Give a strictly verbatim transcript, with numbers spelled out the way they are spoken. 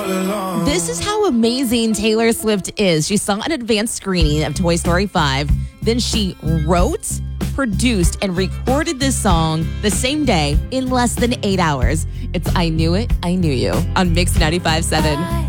This is how amazing Taylor Swift is. She saw an advanced screening of Toy Story five. Then she wrote, produced, and recorded this song the same day in less than eight hours. It's I Knew It, I Knew You on Mix ninety-five point seven.